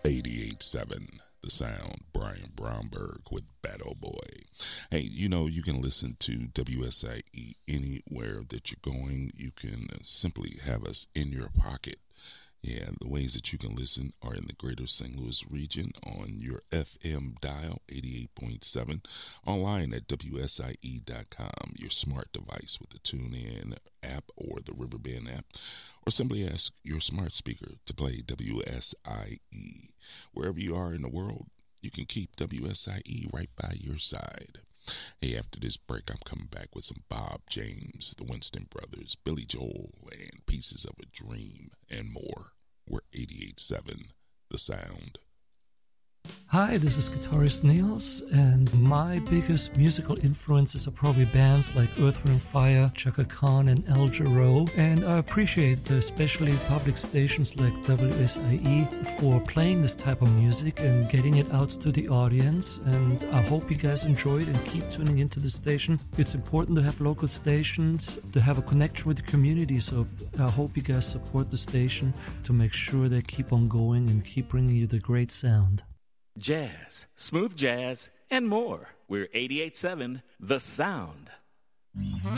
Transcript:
88.7 The Sound, Brian Bromberg with Battle Boy. Hey, you can listen to WSIE anywhere that you're going. You can simply have us in your pocket. Yeah, the ways that you can listen are in the greater St. Louis region on your FM dial, 88.7, online at WSIE.com, your smart device with the TuneIn app or the Riverbend app, or simply ask your smart speaker to play WSIE. Wherever you are in the world, you can keep WSIE right by your side. Hey, after this break, I'm coming back with some Bob James, the Winston Brothers, Billy Joel, and Pieces of a Dream, and more. We're 88.7 The Sound. Hi, this is guitarist Niels, and my biggest musical influences are probably bands like Earth, Wind & Fire, Chaka Khan, and Al Jarreau, and I appreciate especially public stations like WSIE for playing this type of music and getting it out to the audience, and I hope you guys enjoy it and keep tuning into the station. It's important to have local stations, to have a connection with the community, so I hope you guys support the station to make sure they keep on going and keep bringing you the great sound. Jazz, smooth jazz, and more. We're 88.7 The Sound.